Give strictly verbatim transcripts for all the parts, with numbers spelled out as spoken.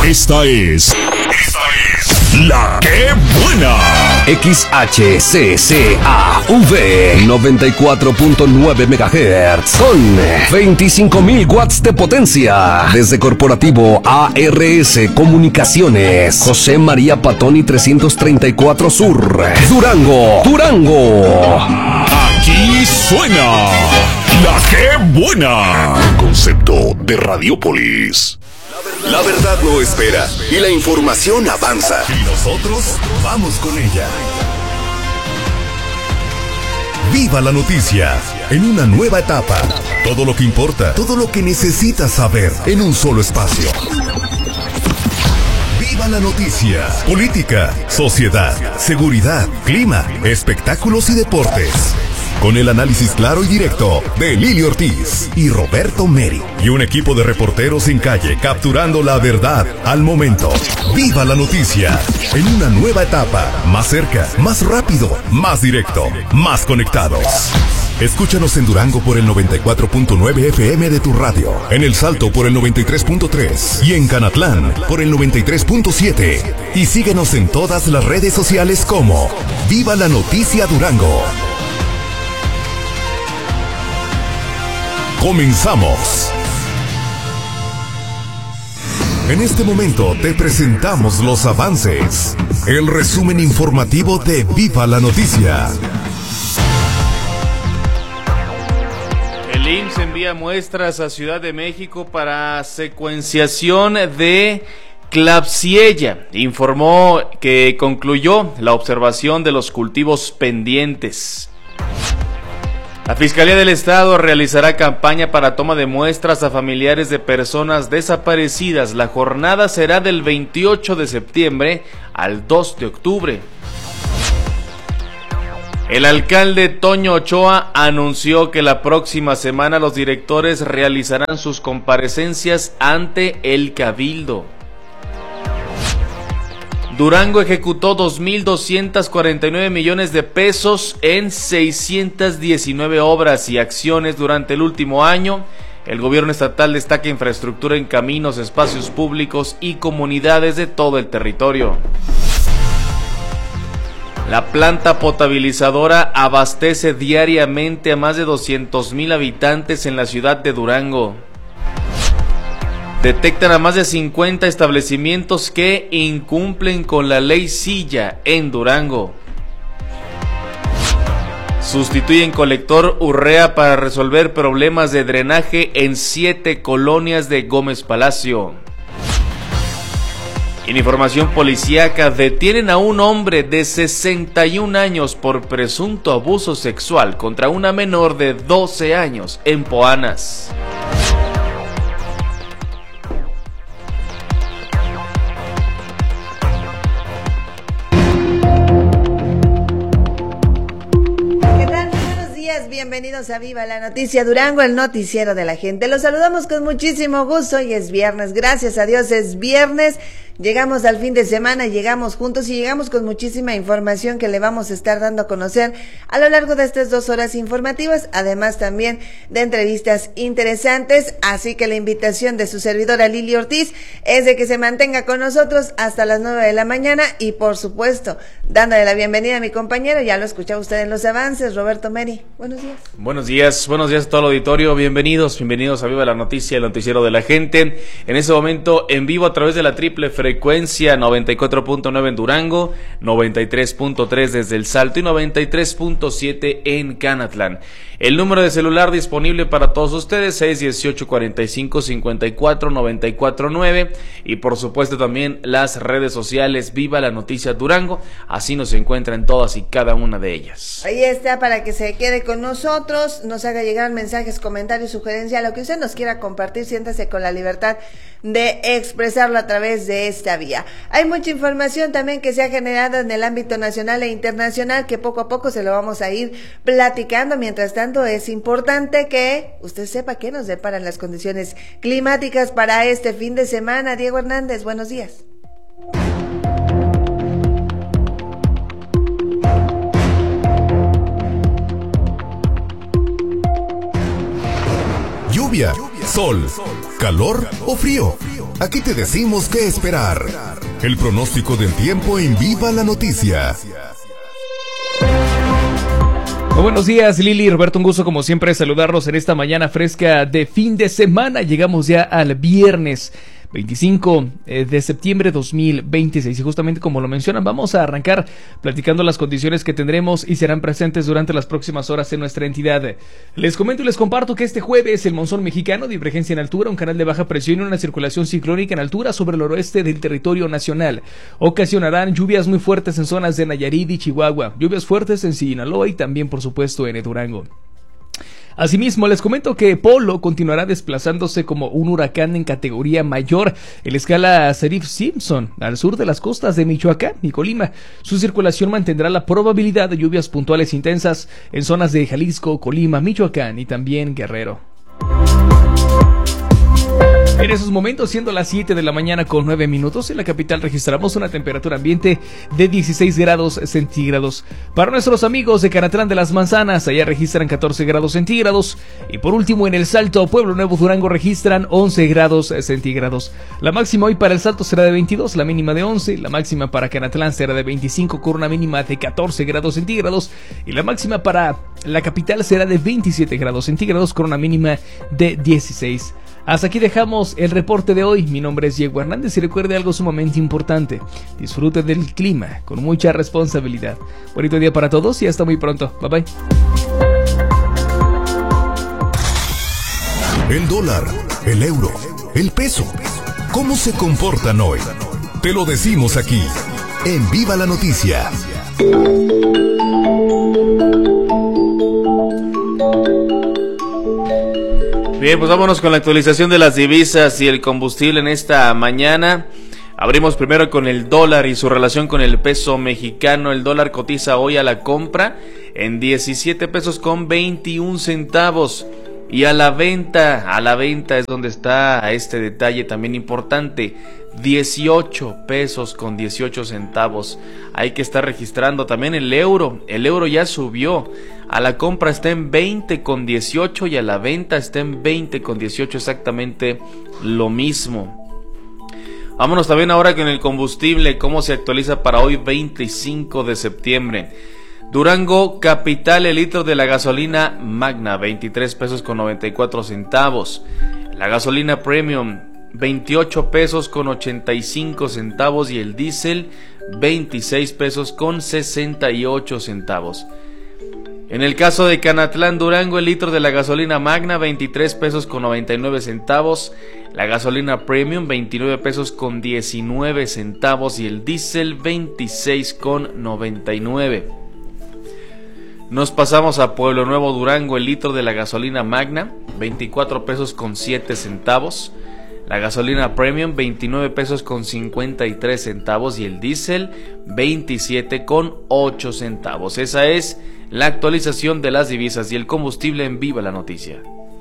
Esta es... Esta es... La que buena. X H C C A V noventa y cuatro punto nueve megahertz con veinticinco mil watts de potencia. Desde Corporativo A R S Comunicaciones, José María Patoni trescientos treinta y cuatro Sur, Durango, Durango. Aquí suena La que buena. Concepto de Radiopolis. La verdad no espera y la información avanza. Y nosotros vamos con ella. Viva la noticia en una nueva etapa. Todo lo que importa, todo lo que necesitas saber en un solo espacio. Viva la noticia. Política, sociedad, seguridad, clima, espectáculos y deportes. Con el análisis claro y directo de Lili Ortiz y Roberto Meri. Y un equipo de reporteros en calle capturando la verdad al momento. ¡Viva la noticia! En una nueva etapa. Más cerca, más rápido, más directo, más conectados. Escúchanos en Durango por el noventa y cuatro punto nueve F M de tu radio. En El Salto por el noventa y tres punto tres. Y en Canatlán por el noventa y tres punto siete. Y síguenos en todas las redes sociales como Viva la Noticia Durango. Comenzamos. En este momento te presentamos los avances, el resumen informativo de Viva la Noticia. El I M S S envía muestras a Ciudad de México para secuenciación de Klebsiella. Informó que concluyó la observación de los cultivos pendientes. La Fiscalía del Estado realizará campaña para toma de muestras a familiares de personas desaparecidas. La jornada será del veintiocho de septiembre al dos de octubre. El alcalde Toño Ochoa anunció que la próxima semana los directores realizarán sus comparecencias ante el Cabildo. Durango ejecutó dos mil doscientos cuarenta y nueve millones de pesos en seiscientas diecinueve obras y acciones durante el último año. El gobierno estatal destaca infraestructura en caminos, espacios públicos y comunidades de todo el territorio. La planta potabilizadora abastece diariamente a más de doscientos mil habitantes en la ciudad de Durango. Detectan a más de cincuenta establecimientos que incumplen con la ley Silla en Durango. Sustituyen colector Urrea para resolver problemas de drenaje en siete colonias de Gómez Palacio. En información policíaca, detienen a un hombre de sesenta y un años por presunto abuso sexual contra una menor de doce años en Poanas. Bienvenidos a Viva la Noticia Durango, el noticiero de la gente. Los saludamos con muchísimo gusto y es viernes, gracias a Dios es viernes. Llegamos al fin de semana, llegamos juntos y llegamos con muchísima información que le vamos a estar dando a conocer a lo largo de estas dos horas informativas, además también de entrevistas interesantes, así que la invitación de su servidora Lili Ortiz es de que se mantenga con nosotros hasta las nueve de la mañana y por supuesto, dándole la bienvenida a mi compañero, ya lo escuchaba usted en los avances, Roberto Meri. Buenos días. Buenos días, buenos días a todo el auditorio, bienvenidos, bienvenidos a Viva la Noticia, el noticiero de la gente. En este momento en vivo a través de la triple frecuencia noventa y cuatro punto nueve en Durango, noventa y tres punto tres desde El Salto y noventa y tres punto siete en Canatlán. El número de celular disponible para todos ustedes, seis dieciocho cuarenta y cinco cincuenta y cuatro noventa y cuatro nueve, y por supuesto también las redes sociales Viva la Noticia Durango, así nos encuentran todas y cada una de ellas. Ahí está para que se quede con nosotros, nos haga llegar mensajes, comentarios, sugerencias, lo que usted nos quiera compartir, siéntase con la libertad de expresarlo a través de esta vía. Hay mucha información también que se ha generado en el ámbito nacional e internacional que poco a poco se lo vamos a ir platicando. Mientras tanto, es importante que usted sepa qué nos deparan las condiciones climáticas para este fin de semana. Diego Hernández, buenos días. Lluvia, sol, calor o frío. Aquí te decimos qué esperar. El pronóstico del tiempo en Viva la Noticia. Muy buenos días, Lili, Roberto, un gusto como siempre saludarlos en esta mañana fresca de fin de semana. Llegamos ya al viernes veinticinco de septiembre de dos mil veintiséis y justamente como lo mencionan, vamos a arrancar platicando las condiciones que tendremos y serán presentes durante las próximas horas en nuestra entidad. Les comento y les comparto que este jueves el monzón mexicano, divergencia en altura, un canal de baja presión y una circulación ciclónica en altura sobre el noroeste del territorio nacional ocasionarán lluvias muy fuertes en zonas de Nayarit y Chihuahua, lluvias fuertes en Sinaloa y también por supuesto en Durango. Asimismo, les comento que Polo continuará desplazándose como un huracán en categoría mayor en la escala Saifir-Simpson al sur de las costas de Michoacán y Colima. Su circulación mantendrá la probabilidad de lluvias puntuales intensas en zonas de Jalisco, Colima, Michoacán y también Guerrero. En esos momentos, siendo las siete de la mañana con nueve minutos, en la capital registramos una temperatura ambiente de dieciséis grados centígrados. Para nuestros amigos de Canatlán de las Manzanas, allá registran catorce grados centígrados. Y por último, en El Salto, Pueblo Nuevo, Durango, registran once grados centígrados. La máxima hoy para El Salto será de veintidós, la mínima de once. La máxima para Canatlán será de veinticinco con una mínima de catorce grados centígrados. Y la máxima para la capital será de veintisiete grados centígrados con una mínima de dieciséis. Hasta aquí dejamos el reporte de hoy. Mi nombre es Diego Hernández y recuerde algo sumamente importante. Disfrute del clima con mucha responsabilidad. Bonito día para todos y hasta muy pronto. Bye bye. El dólar, el euro, el peso. ¿Cómo se comportan hoy? Te lo decimos aquí, en Viva la Noticia. Bien, pues vámonos con la actualización de las divisas y el combustible en esta mañana. Abrimos primero con el dólar y su relación con el peso mexicano. El dólar cotiza hoy a la compra en diecisiete pesos con veintiún centavos. Y a la venta, a la venta es donde está este detalle también importante, dieciocho pesos con dieciocho centavos. Hay que estar registrando también el euro, el euro ya subió, a la compra está en veinte con dieciocho y a la venta está en veinte con dieciocho, exactamente lo mismo. Vámonos también ahora con el combustible, cómo se actualiza para hoy veinticinco de septiembre. Durango capital, el litro de la gasolina Magna, veintitrés pesos con noventa y cuatro centavos. La gasolina Premium, veintiocho pesos con ochenta y cinco centavos. Y el diésel, veintiséis pesos con sesenta y ocho centavos. En el caso de Canatlán, Durango, el litro de la gasolina Magna, veintitrés pesos con noventa y nueve centavos. La gasolina Premium, veintinueve pesos con diecinueve centavos. Y el diésel, veintiséis con noventa y nueve. Nos pasamos a Pueblo Nuevo, Durango, el litro de la gasolina Magna, veinticuatro pesos con siete centavos. La gasolina Premium, veintinueve pesos con cincuenta y tres centavos. Y el diésel, veintisiete con ocho centavos. Esa es la actualización de las divisas y el combustible en Viva la Noticia.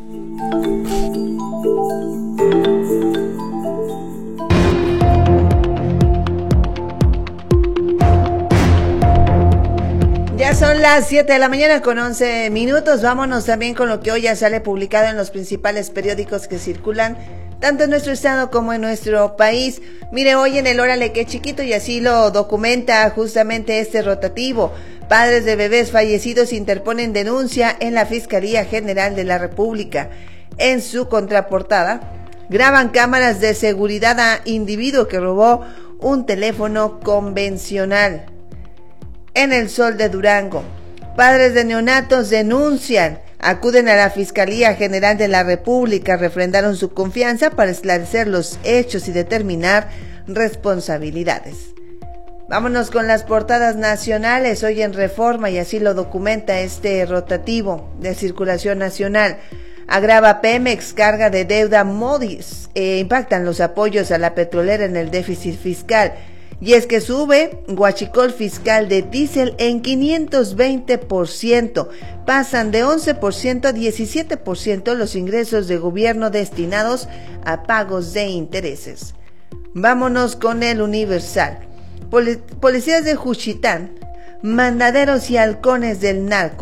Ya son las siete de la mañana con once minutos. Vámonos también con lo que hoy ya sale publicado en los principales periódicos que circulan tanto en nuestro estado como en nuestro país. Mire, hoy en el Órale Qué Chiquito, y así lo documenta justamente este rotativo. Padres de bebés fallecidos interponen denuncia en la Fiscalía General de la República. En su contraportada, graban cámaras de seguridad a individuo que robó un teléfono convencional. En El Sol de Durango, padres de neonatos denuncian, acuden a la Fiscalía General de la República, refrendaron su confianza para esclarecer los hechos y determinar responsabilidades. Vámonos con las portadas nacionales, hoy en Reforma, y así lo documenta este rotativo de circulación nacional. Agrava Pemex, carga de deuda Moody's, eh, impactan los apoyos a la petrolera en el déficit fiscal. Y es que sube huachicol fiscal de diésel en quinientos veinte por ciento. Pasan de once por ciento a diecisiete por ciento los ingresos de gobierno destinados a pagos de intereses. Vámonos con el Universal. Poli- policías de Juchitán, mandaderos y halcones del narco,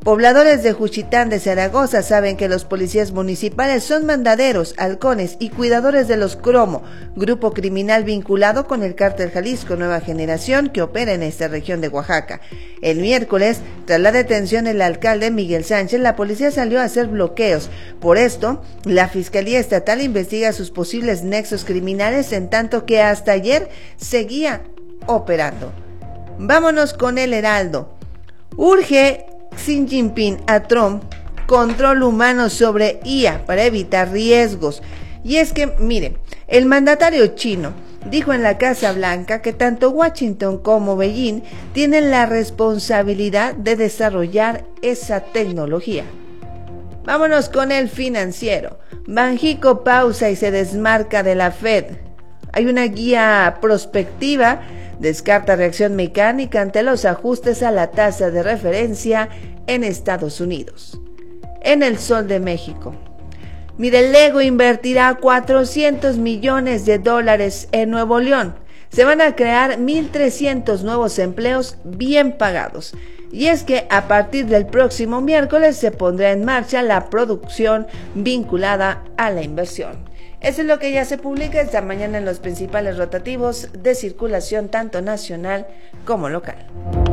Pobladores de Juchitán de Zaragoza saben que los policías municipales son mandaderos, halcones y cuidadores de los Cromo, grupo criminal vinculado con el Cártel Jalisco Nueva Generación que opera en esta región de Oaxaca. El miércoles, tras la detención del alcalde Miguel Sánchez, la policía salió a hacer bloqueos. Por esto, la Fiscalía Estatal investiga sus posibles nexos criminales, en tanto que hasta ayer seguía operando. Vámonos con el Heraldo. Urge Xi Jinping a Trump control humano sobre I A para evitar riesgos. Y es que, miren, el mandatario chino dijo en la Casa Blanca que tanto Washington como Beijing tienen la responsabilidad de desarrollar esa tecnología. Vámonos con el Financiero. Banjico pausa y se desmarca de la Fed. Hay una guía prospectiva. Descarta reacción mecánica ante los ajustes a la tasa de referencia en Estados Unidos. En el Sol de México. Mire, Lego invertirá cuatrocientos millones de dólares en Nuevo León. Se van a crear mil trescientos nuevos empleos bien pagados. Y es que a partir del próximo miércoles se pondrá en marcha la producción vinculada a la inversión. Eso es lo que ya se publica esta mañana en los principales rotativos de circulación tanto nacional como local.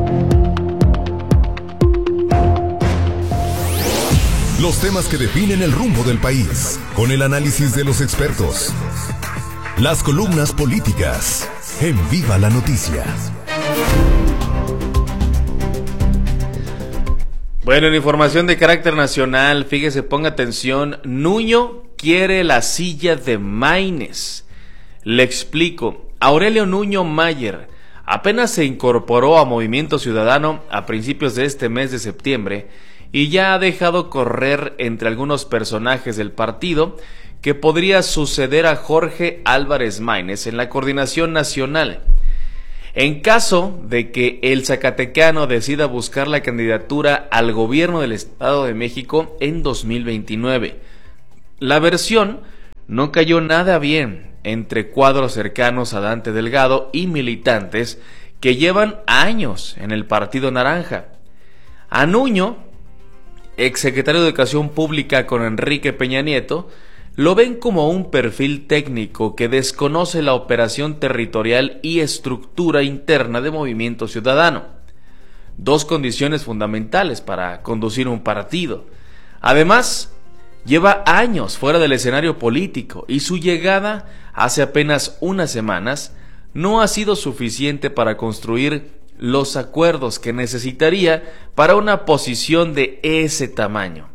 Los temas que definen el rumbo del país, con el análisis de los expertos. Las columnas políticas, en Viva la Noticia. Bueno, en información de carácter nacional, fíjese, ponga atención, Nuño quiere la silla de Maines. Le explico, Aurelio Nuño Mayer apenas se incorporó a Movimiento Ciudadano a principios de este mes de septiembre y ya ha dejado correr entre algunos personajes del partido que podría suceder a Jorge Álvarez Maínez en la coordinación nacional. En caso de que el zacatecano decida buscar la candidatura al gobierno del Estado de México en dos mil veintinueve. La versión no cayó nada bien entre cuadros cercanos a Dante Delgado y militantes que llevan años en el Partido Naranja. A Nuño, exsecretario de Educación Pública con Enrique Peña Nieto, lo ven como un perfil técnico que desconoce la operación territorial y estructura interna de Movimiento Ciudadano. Dos condiciones fundamentales para conducir un partido. Además, lleva años fuera del escenario político y su llegada hace apenas unas semanas no ha sido suficiente para construir los acuerdos que necesitaría para una posición de ese tamaño.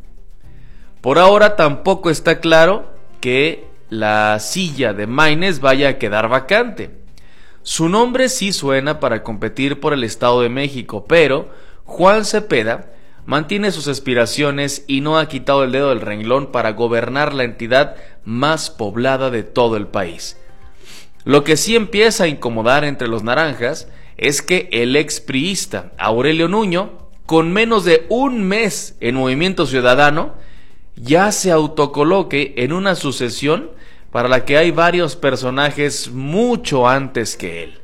Por ahora tampoco está claro que la silla de Maínez vaya a quedar vacante. Su nombre sí suena para competir por el Estado de México, pero Juan Cepeda mantiene sus aspiraciones y no ha quitado el dedo del renglón para gobernar la entidad más poblada de todo el país. Lo que sí empieza a incomodar entre los naranjas es que el expriista Aurelio Nuño, con menos de un mes en Movimiento Ciudadano, ya se autocoloque en una sucesión para la que hay varios personajes mucho antes que él.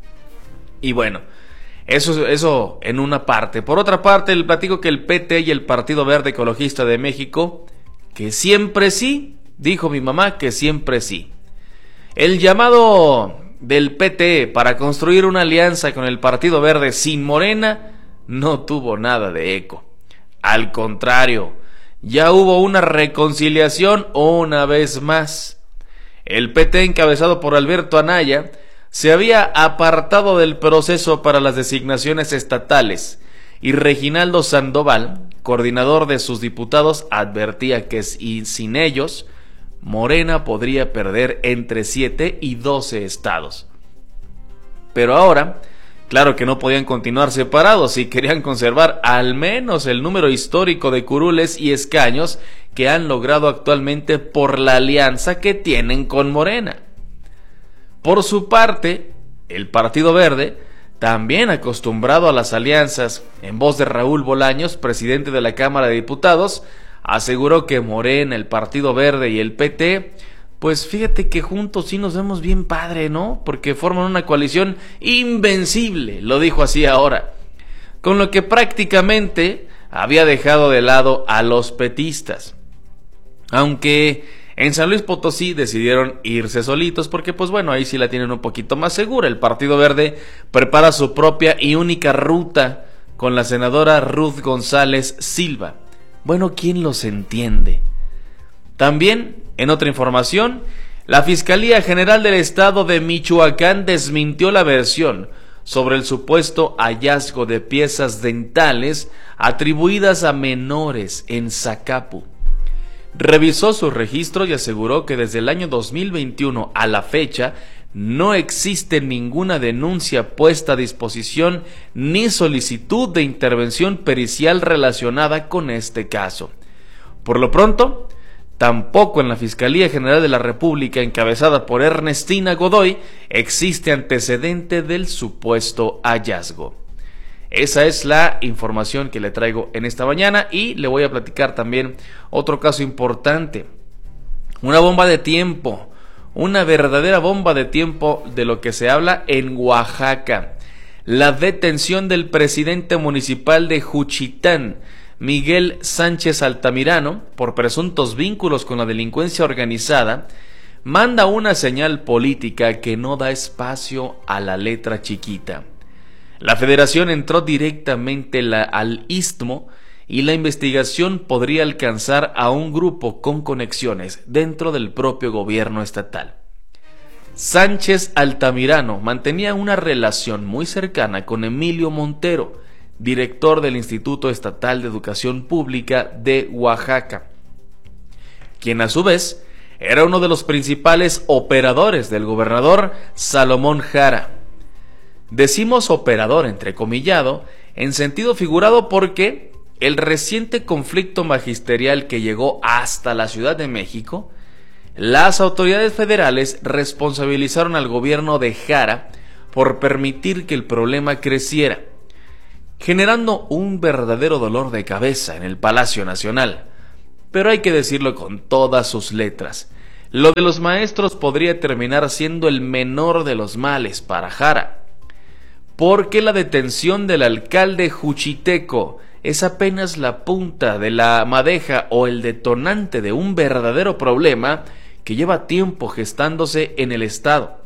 Y bueno, eso, eso en una parte. Por otra parte, le platico que el P T y el Partido Verde Ecologista de México, que siempre sí, dijo mi mamá que siempre sí. El llamado del P T para construir una alianza con el Partido Verde sin Morena no tuvo nada de eco. Al contrario, ya hubo una reconciliación una vez más. El P T, encabezado por Alberto Anaya, se había apartado del proceso para las designaciones estatales y Reginaldo Sandoval, coordinador de sus diputados, advertía que sin ellos Morena podría perder entre siete y doce estados. Pero ahora, claro que no podían continuar separados si querían conservar al menos el número histórico de curules y escaños que han logrado actualmente por la alianza que tienen con Morena. Por su parte, el Partido Verde, también acostumbrado a las alianzas, en voz de Raúl Bolaños, presidente de la Cámara de Diputados, aseguró que Morena, el Partido Verde y el P T, pues fíjate que juntos sí nos vemos bien padre, ¿no? Porque forman una coalición invencible, lo dijo así ahora. Con lo que prácticamente había dejado de lado a los petistas. Aunque en San Luis Potosí decidieron irse solitos porque pues bueno, ahí sí la tienen un poquito más segura. El Partido Verde prepara su propia y única ruta con la senadora Ruth González Silva. Bueno, ¿quién los entiende? También, en otra información, la Fiscalía General del Estado de Michoacán desmintió la versión sobre el supuesto hallazgo de piezas dentales atribuidas a menores en Zacapu. Revisó sus registros y aseguró que desde el año dos mil veintiuno a la fecha no existe ninguna denuncia puesta a disposición ni solicitud de intervención pericial relacionada con este caso. Por lo pronto, tampoco en la Fiscalía General de la República, encabezada por Ernestina Godoy, existe antecedente del supuesto hallazgo. Esa es la información que le traigo en esta mañana y le voy a platicar también otro caso importante. Una bomba de tiempo, una verdadera bomba de tiempo de lo que se habla en Oaxaca. La detención del presidente municipal de Juchitán, Miguel Sánchez Altamirano, por presuntos vínculos con la delincuencia organizada, manda una señal política que no da espacio a la letra chiquita. La federación entró directamente la, al istmo y la investigación podría alcanzar a un grupo con conexiones dentro del propio gobierno estatal. Sánchez Altamirano mantenía una relación muy cercana con Emilio Montero, director del Instituto Estatal de Educación Pública de Oaxaca, quien a su vez era uno de los principales operadores del gobernador Salomón Jara. Decimos operador entrecomillado en sentido figurado porque el reciente conflicto magisterial que llegó hasta la Ciudad de México, las autoridades federales responsabilizaron al gobierno de Jara por permitir que el problema creciera, generando un verdadero dolor de cabeza en el Palacio Nacional. Pero hay que decirlo con todas sus letras, lo de los maestros podría terminar siendo el menor de los males para Jara, porque la detención del alcalde juchiteco es apenas la punta de la madeja o el detonante de un verdadero problema que lleva tiempo gestándose en el estado.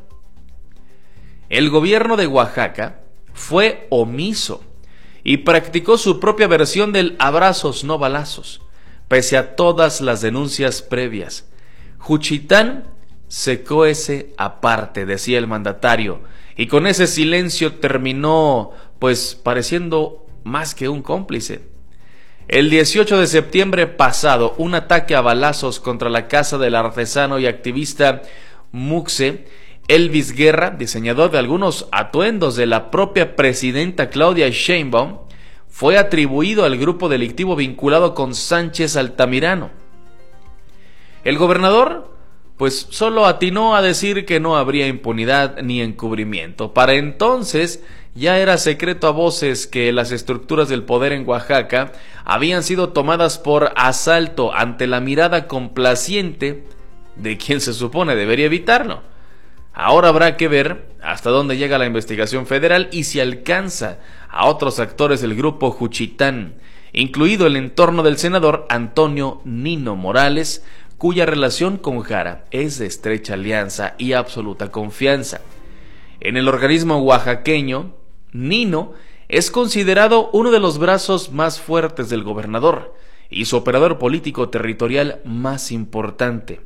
El gobierno de Oaxaca fue omiso y practicó su propia versión del abrazos no balazos, pese a todas las denuncias previas. Juchitán se cuece aparte, decía el mandatario, y con ese silencio terminó, pues, pareciendo más que un cómplice. El dieciocho de septiembre pasado, un ataque a balazos contra la casa del artesano y activista Muxe Elvis Guerra, diseñador de algunos atuendos de la propia presidenta Claudia Sheinbaum, fue atribuido al grupo delictivo vinculado con Sánchez Altamirano. El gobernador, pues, solo atinó a decir que no habría impunidad ni encubrimiento. Para entonces ya era secreto a voces que las estructuras del poder en Oaxaca habían sido tomadas por asalto ante la mirada complaciente de quien se supone debería evitarlo. Ahora habrá que ver hasta dónde llega la investigación federal y si alcanza a otros actores del grupo Juchitán, incluido el entorno del senador Antonio Nino Morales, cuya relación con Jara es de estrecha alianza y absoluta confianza. En el organismo oaxaqueño, Nino es considerado uno de los brazos más fuertes del gobernador y su operador político territorial más importante.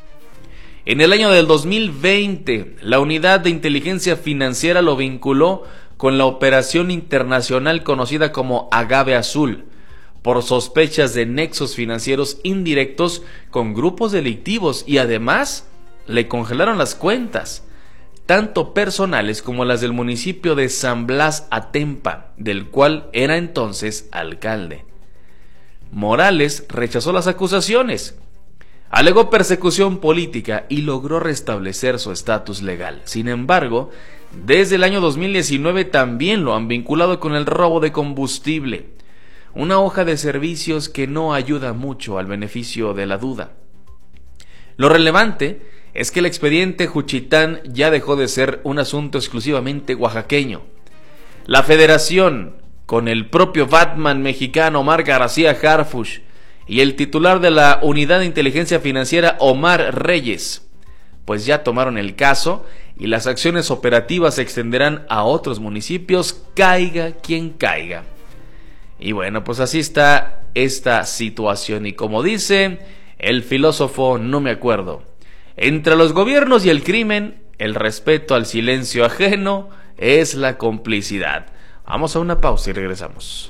En el año del dos mil veinte, la Unidad de Inteligencia Financiera lo vinculó con la operación internacional conocida como Agave Azul, por sospechas de nexos financieros indirectos con grupos delictivos y además le congelaron las cuentas, tanto personales como las del municipio de San Blas Atempa, del cual era entonces alcalde. Morales rechazó las acusaciones, alegó persecución política y logró restablecer su estatus legal. Sin embargo, desde el año dos mil diecinueve también lo han vinculado con el robo de combustible, una hoja de servicios que no ayuda mucho al beneficio de la duda. Lo relevante es que el expediente Juchitán ya dejó de ser un asunto exclusivamente oaxaqueño. La federación, con el propio Batman mexicano Omar García Harfuch y el titular de la Unidad de Inteligencia Financiera Omar Reyes, pues ya tomaron el caso y las acciones operativas se extenderán a otros municipios, caiga quien caiga. Y bueno, pues así está esta situación. Y como dice el filósofo, no me acuerdo, entre los gobiernos y el crimen, el respeto al silencio ajeno es la complicidad. Vamos a una pausa y regresamos.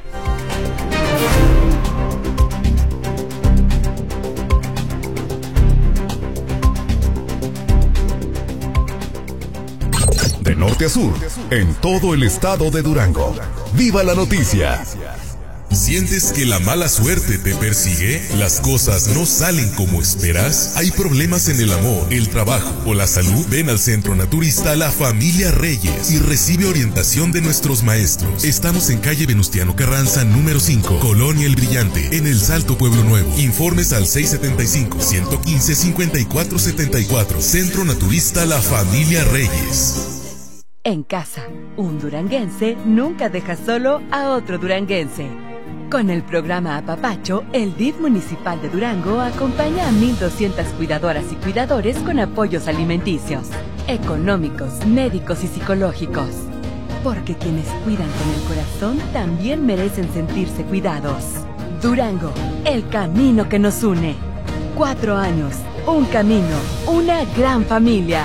De norte a sur, en todo el estado de Durango. ¡Viva la noticia! ¿Sientes que la mala suerte te persigue? ¿Las cosas no salen como esperas? ¿Hay problemas en el amor, el trabajo o la salud? Ven al Centro Naturista La Familia Reyes y recibe orientación de nuestros maestros. Estamos en calle Venustiano Carranza, número cinco, Colonia El Brillante, en El Salto, Pueblo Nuevo. Informes al seis setenta y cinco, ciento quince, cincuenta y cuatro setenta y cuatro. Centro Naturista La Familia Reyes. En casa, un duranguense nunca deja solo a otro duranguense. Con el programa Apapacho, el D I F municipal de Durango acompaña a mil doscientas cuidadoras y cuidadores con apoyos alimenticios, económicos, médicos y psicológicos. Porque quienes cuidan con el corazón también merecen sentirse cuidados. Durango, el camino que nos une. Cuatro años, un camino, una gran familia.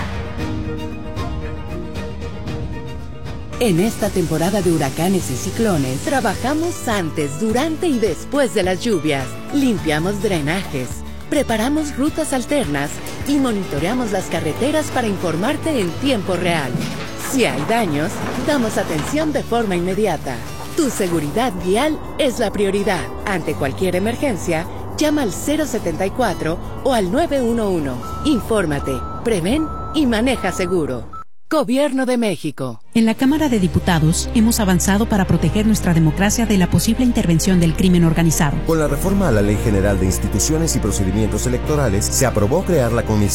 En esta temporada de huracanes y ciclones, trabajamos antes, durante y después de las lluvias. Limpiamos drenajes, preparamos rutas alternas y monitoreamos las carreteras para informarte en tiempo real. Si hay daños, damos atención de forma inmediata. Tu seguridad vial es la prioridad. Ante cualquier emergencia, llama al cero setenta y cuatro o al nueve uno uno. Infórmate, prevén y maneja seguro. Gobierno de México. En la Cámara de Diputados hemos avanzado para proteger nuestra democracia de la posible intervención del crimen organizado. Con la reforma a la Ley General de Instituciones y Procedimientos Electorales, se aprobó crear la Comisión